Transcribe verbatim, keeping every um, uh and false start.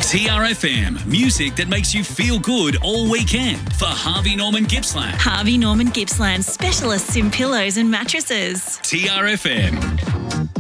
T R F M, music that makes you feel good all weekend for Harvey Norman Gippsland. Harvey Norman Gippsland, specialists in pillows and mattresses. T R F M.